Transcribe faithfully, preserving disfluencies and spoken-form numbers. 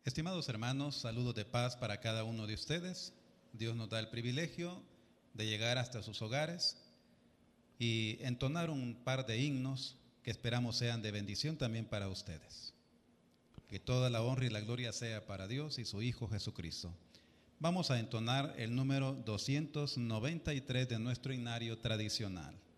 Estimados hermanos, saludos de paz para cada uno de ustedes. Dios nos da el privilegio de llegar hasta sus hogares y entonar un par de himnos que esperamos sean de bendición también para ustedes. Que toda la honra y la gloria sea para Dios y su Hijo Jesucristo. Vamos a entonar el número doscientos noventa y tres de nuestro himnario tradicional.